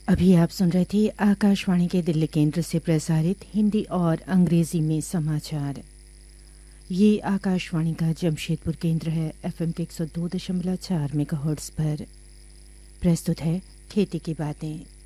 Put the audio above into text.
अभी आप सुन रहे थे आकाशवाणी के दिल्ली केंद्र से प्रसारित हिंदी और अंग्रेजी में समाचार। ये आकाशवाणी का जमशेदपुर केंद्र है। एफएम के 102.4 मेगाहर्ट्ज पर प्रस्तुत है खेती की बातें।